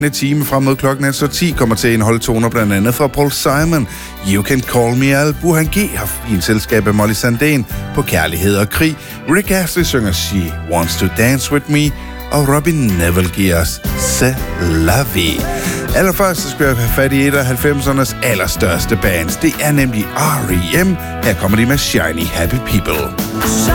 time frem mod klokken altså 10 kommer til at indeholde toner blandt andet fra Paul Simon. You Can Call Me Al. Burhan G har fint selskab af Molly Sandén på Kærlighed og Krig. Rick Astley synger She Wants to Dance With Me. Og Robin Neville giver os C'est La Vie. Allerførst skal jeg have fat i et af 90'ernes allerstørste bands. Det er nemlig R.E.M. Her kommer de med Shiny Happy People.